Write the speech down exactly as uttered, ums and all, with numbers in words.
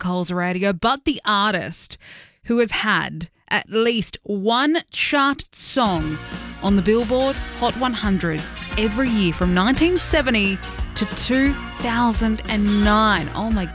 Coles Radio, but the artist who has had at least one charted song on the Billboard Hot one hundred every year from nineteen seventy to two thousand nine. Oh my